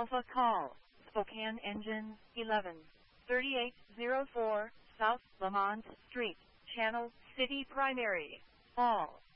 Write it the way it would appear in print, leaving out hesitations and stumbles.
Alpha Call, Spokane Engine 11, 3804, South Lamont Street, Channel City Primary. All